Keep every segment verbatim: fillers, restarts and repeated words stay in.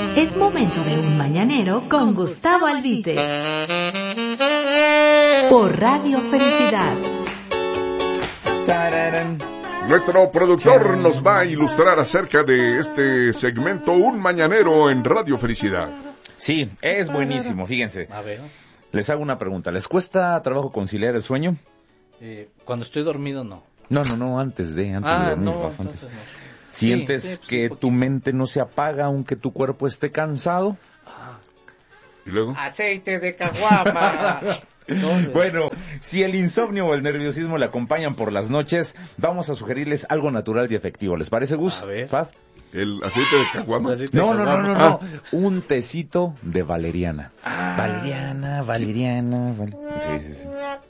Es momento de un mañanero con Gustavo Albite. Por Radio Felicidad. Nuestro productor nos va a ilustrar acerca de este segmento Un Mañanero en Radio Felicidad. Sí, es buenísimo, fíjense. A ver. Les hago una pregunta. ¿Les cuesta trabajo conciliar el sueño? Eh, cuando estoy dormido, no. No, no, no, antes de, antes ah, de dormir. no, Antes. entonces no. ¿Sientes sí, sí, pues que tu mente no se apaga aunque tu cuerpo esté cansado? Ah. ¿Y luego? Aceite de caguama. No, Bueno, si el insomnio o el nerviosismo le acompañan por las noches, vamos a sugerirles algo natural y efectivo. ¿Les parece, Gus? A ver. ¿Fab? ¿El aceite de caguama? Aceite de No, no, no, caguama. no, no. Ah. Un tecito de valeriana. Ah. Valeriana, valeriana, val... Sí, sí, sí.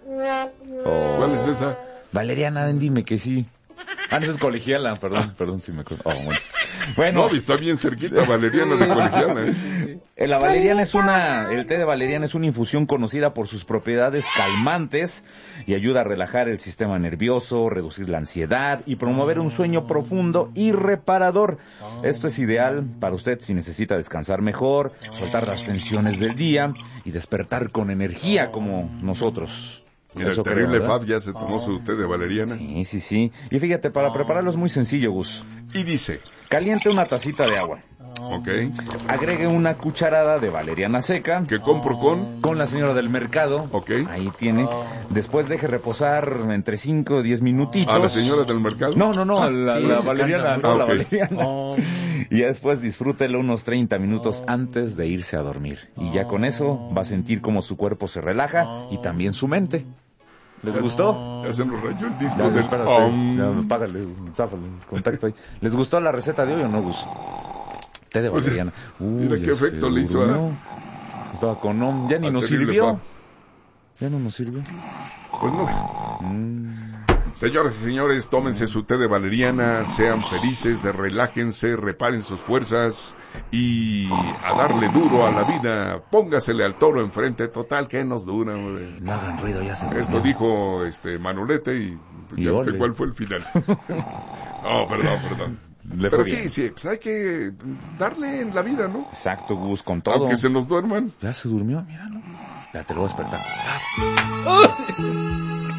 Oh. ¿Cuál es esa? Valeriana, ven, dime que sí. Ah, no, eso es colegiala, perdón, perdón si me acuerdo. Oh, bueno. Bueno, No, está bien cerquita, Valeriana de Colegiana. ¿eh? la valeriana es una, el té de valeriana es una infusión conocida por sus propiedades calmantes y ayuda a relajar el sistema nervioso, reducir la ansiedad y promover un sueño profundo y reparador. Esto es ideal para usted si necesita descansar mejor, soltar las tensiones del día y despertar con energía como nosotros. Mira, el terrible Fab ya se tomó su té de valeriana. Sí, sí, sí. Y fíjate, para prepararlo es muy sencillo, Gus. Y dice, Caliente una tacita de agua. ok, Agregue una cucharada de valeriana seca. que compro con... Con la señora del mercado. Ok. Ahí tiene. Después deje reposar entre cinco o diez minutitos. ¿A la señora del mercado? No, no, no, la, sí, la se valeriana, cansa. no, Ah, la ok. valeriana. Oh. Y ya después disfrútelo unos treinta minutos antes de irse a dormir. Y ya con eso va a sentir como su cuerpo se relaja y también su mente. ¿Les gustó? Ya se nos rayó el disco Ya, del... espérate, Om. ya, págale, záfale, el contacto ahí. ¿Les gustó la receta de hoy o no, Gus? Té de Pues, valeriana. mira Uy, qué ya efecto se le hizo, durmió. ¿eh? Estaba con om, ya ni Al nos terrible sirvió. Fab. Ya no nos sirvió. Pues no. Mm. Señoras y señores, tómense su té de valeriana, sean felices, relájense, reparen sus fuerzas y a darle duro a la vida. Póngasele al toro enfrente, total, que nos dura, hombre. No hagan ruido, ya se Esto durmió. dijo este Manolete y, Y ya no sé ole. cuál fue el final. No, perdón, perdón. Le Pero fue sí, bien. sí, pues hay que darle en la vida, ¿no? Exacto, Gus, con todo. Aunque se nos duerman. Ya se durmió, míralo. Ya te lo voy a despertar.